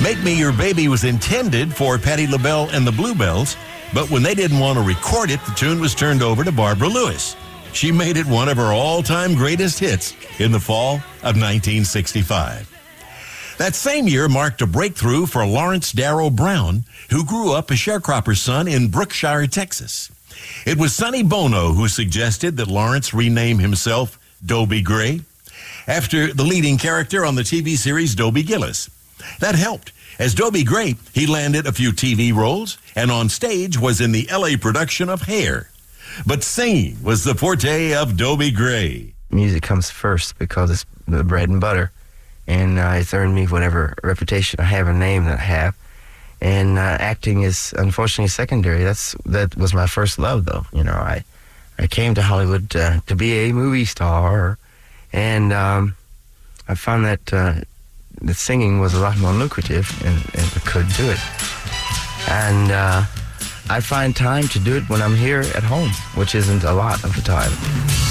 Make Me Your Baby was intended for Patti LaBelle and the Bluebells, but when they didn't want to record it, the tune was turned over to Barbara Lewis. She made it one of her all-time greatest hits in the fall of 1965. That same year marked a breakthrough for Lawrence Darrow Brown, who grew up a sharecropper's son in Brookshire, Texas. It was Sonny Bono who suggested that Lawrence rename himself Dobie Gray, after the leading character on the TV series Dobie Gillis. That helped. As Dobie Gray, he landed a few TV roles, and on stage was in the LA production of Hair. But singing was the forte of Dobie Gray. Music comes first because it's the bread and butter, and it's earned me whatever reputation I have and name that I have. And acting is unfortunately secondary. That was my first love, though. You know, I came to Hollywood to be a movie star, and I found that singing was a lot more lucrative, and I could do it. And I find time to do it when I'm here at home, which isn't a lot of the time.